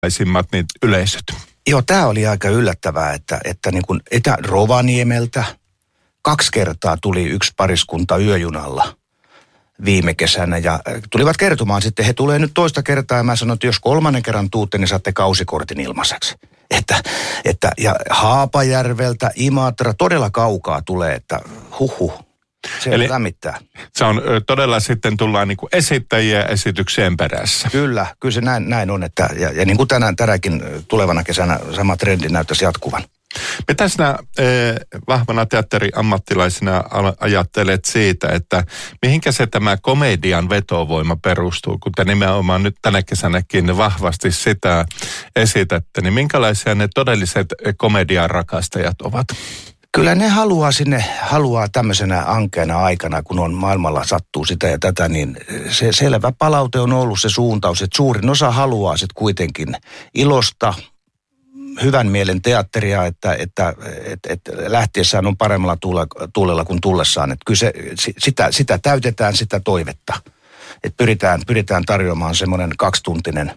laasimmat niin yleisöt? Joo, tämä oli aika yllättävää, että niin kuin Rovaniemeltä 2 kertaa tuli yksi pariskunta yöjunalla viime kesänä ja tulivat kertomaan sitten, he tulee nyt toista kertaa ja mä sanoin, että jos 3. kerran tuutte, niin saatte kausikortin ilmaiseksi. Ja Haapajärveltä, Imatra, todella kaukaa tulee, että se eli lämmittää. Se on todella sitten tullaan niin kuin esittäjiä esitykseen perässä. Kyllä se näin on, että ja niin kuin tänäkin tulevana kesänä sama trendi näyttäisi jatkuvan. Mitä sinä vahvana teatteriammattilaisena ajattelet siitä, että mihinkä se tämä komedian vetovoima perustuu, kun te nimenomaan nyt tänä kesänäkin vahvasti sitä esitätte, niin minkälaisia ne todelliset komedian rakastajat ovat? Kyllä ne haluaa tämmöisenä ankeana aikana, kun on maailmalla sattuu sitä ja tätä, niin se selvä palaute on ollut se suuntaus, että suurin osa haluaa sitten kuitenkin ilosta, hyvän mielen teatteria, että lähtiessään on paremmalla tuulella kuin tullessaan. Että kyllä sitä täytetään, sitä toivetta. Että pyritään tarjoamaan semmoinen 2-tuntinen,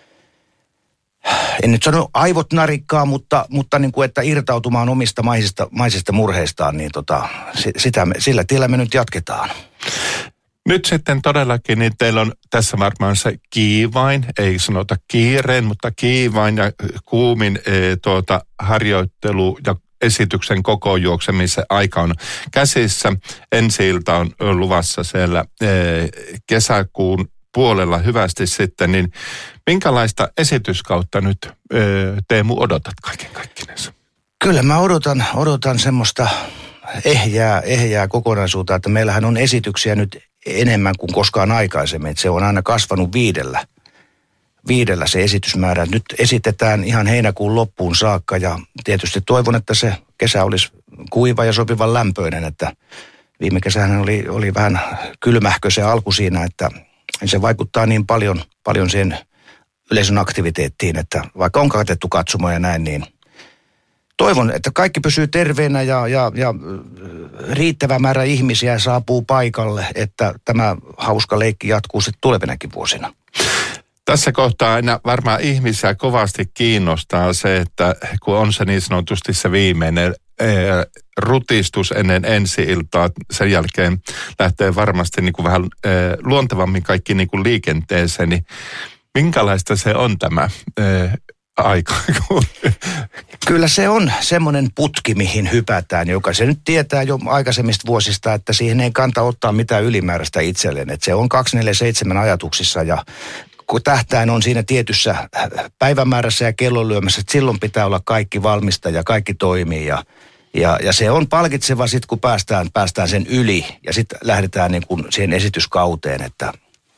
en nyt sano aivot narikkaa, mutta niin kuin, että irtautumaan omista maisista murheistaan, niin sillä tiellä me nyt jatketaan. Nyt sitten todellakin, niin teillä on tässä varmaan se kiivain, ei sanota kiireen, mutta kiivain ja kuumin harjoittelu ja esityksen koko juoksemisen aika on käsissä. Ensi-ilta on luvassa siellä kesäkuun puolella hyvästi sitten, niin minkälaista esityskautta nyt Teemu odotat kaiken kaikkinensa? Kyllä mä odotan semmoista ehjää kokonaisuutta, että meillähän on esityksiä nyt enemmän kuin koskaan aikaisemmin, että se on aina kasvanut 5 se esitysmäärä. Nyt esitetään ihan heinäkuun loppuun saakka ja tietysti toivon, että se kesä olisi kuiva ja sopivan lämpöinen, että viime kesähän oli vähän kylmähkö se alku siinä, että se vaikuttaa niin paljon siihen yleisön aktiviteettiin, että vaikka on katettu katsomo ja näin, niin toivon, että kaikki pysyy terveenä ja riittävä määrä ihmisiä saapuu paikalle, että tämä hauska leikki jatkuu sitten tulevinakin vuosina. Tässä kohtaa aina varmaan ihmisiä kovasti kiinnostaa se, että kun on se niin sanotusti se viimeinen rutistus ennen ensi-iltaa, sen jälkeen lähtee varmasti niin kuin vähän luontevammin kaikki niin kuin liikenteeseen, niin minkälaista se on tämä aika? Kyllä se on semmoinen putki, mihin hypätään, joka se nyt tietää jo aikaisemmista vuosista, että siihen ei kannata ottaa mitään ylimääräistä itselleen. Että se on 247 ajatuksissa ja kun tähtäin on siinä tietyssä päivämäärässä ja kellonlyömässä, että silloin pitää olla kaikki valmista ja kaikki toimii ja se on palkitseva sitten, kun päästään sen yli ja sitten lähdetään niin kuin siihen esityskauteen, että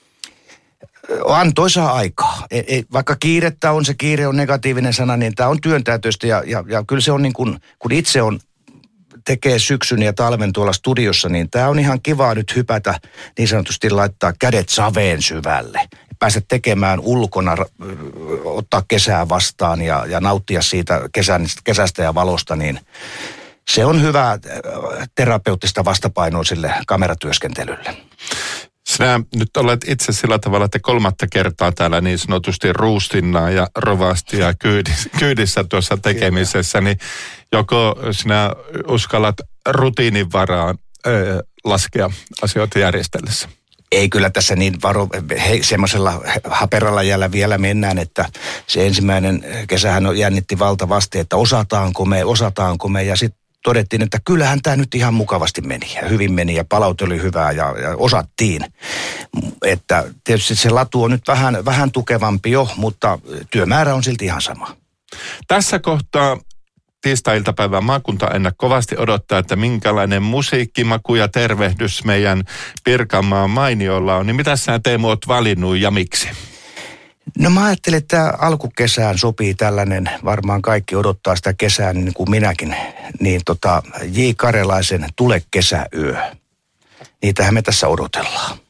antoisaa aikaa. Vaikka kiirettä on, se kiire on negatiivinen sana, niin tämä on työntäytöistä ja kyllä se on niin kuin, kun itse tekee syksyn ja talven tuolla studiossa, niin tämä on ihan kivaa nyt hypätä, niin sanotusti laittaa kädet saveen syvälle. Päästä tekemään ulkona, ottaa kesää vastaan ja nauttia siitä kesästä ja valosta, niin se on hyvää terapeuttista vastapainoa sille kameratyöskentelylle. Sinä nyt olet itse sillä tavalla, että 3. kertaa täällä niin sanotusti ruustinnaa ja rovastia kyydissä tuossa tekemisessä, niin joko sinä uskallat rutiinin varaan laskea asioita järjestellessä? Ei kyllä tässä niin semmoisella haperalla jäällä vielä mennään, että se ensimmäinen kesähän jännitti valtavasti, että osataanko me ja sitten todettiin, että kyllähän tämä nyt ihan mukavasti meni ja hyvin meni ja palaute oli hyvää ja osattiin. Että tietysti se latu on nyt vähän tukevampi jo, mutta työmäärä on silti ihan sama. Tässä kohtaa tiistai-iltapäivän maakuntaennakko kovasti odottaa, että minkälainen musiikkimaku ja tervehdys meidän Pirkanmaan mainiolla on. Niin mitä sä Teemu oot valinnut ja miksi? No mä ajattelin, että alkukesään sopii tällainen, varmaan kaikki odottaa sitä kesää niin kuin minäkin, niin J. Karelaisen Tule kesäyö. Niitähän me tässä odotellaan.